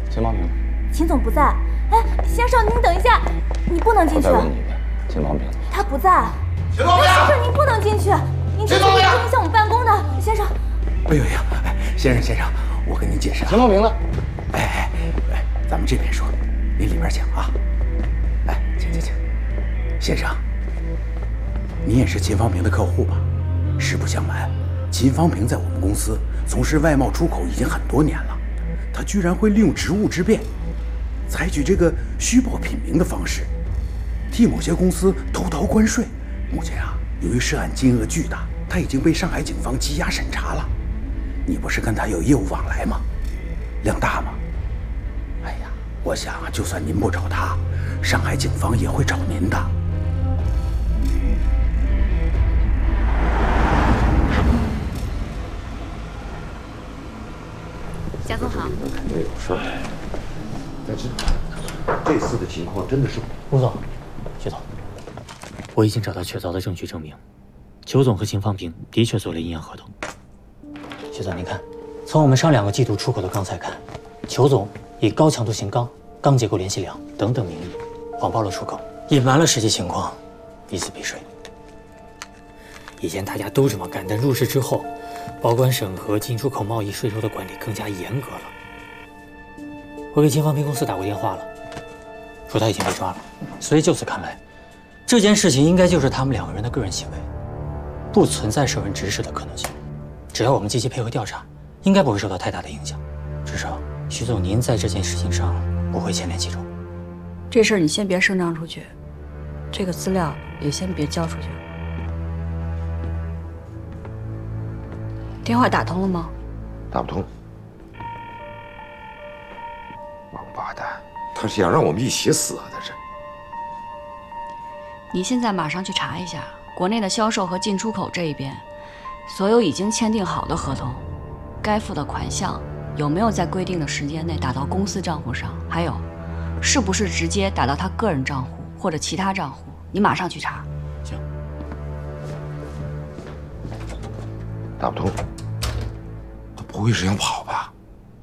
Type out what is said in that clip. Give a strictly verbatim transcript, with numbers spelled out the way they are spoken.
秦方平， 秦总不在。哎，先生，您等一下，你不能进去。 我再问你一遍，秦方平， 他不在。 秦方平， 先生，您不能进去，您进去会影响我们办公的，先生。 哎呦呀，哎，先生先生，我跟您解释啊。 秦方平呢？ 哎哎哎，咱们这边说，您里边请啊。来，请请请。先生，你也是秦方平的客户吧？实不相瞒，秦方平在我们公司从事外贸出口已经很多年了，他居然会利用职务之便，采取这个虚报品名的方式，替某些公司偷逃关税。目前啊，由于涉案金额巨大，他已经被上海警方羁押审查了。你不是跟他有业务往来吗？量大吗？哎呀，我想啊，就算您不找他，上海警方也会找您的。 贾总好。 肯定有事儿。但是这次的情况真的是…… 吴总，薛总，我已经找到确凿的证据证明，裘总和秦方平的确做了阴阳合同。薛总，您看，从我们上两个季度出口的钢材看，裘总以高强度型钢、钢结构联系梁等等名义谎报了出口，隐瞒了实际情况，以此避税。以前大家都这么干，但入市之后，保管审核、进出口贸易税收的管理更加严格了。我给秦方平公司打过电话了，说他已经被抓了。所以就此看来，这件事情应该就是他们两个人的个人行为，不存在涉人指使的可能性。只要我们积极配合调查，应该不会受到太大的影响。至少，徐总您在这件事情上不会牵连其中。 这事儿你先别声张出去，这个资料也先别交出去。电话打通了吗？ 打不通。王八蛋，他是想让我们一起死啊！他是。 你现在马上去查一下国内的销售和进出口这一边，所有已经签订好的合同，该付的款项有没有在规定的时间内打到公司账户上？还有，是不是直接打到他个人账户或者其他账户？你马上去查。 行。 打不通。他不会是想跑吧？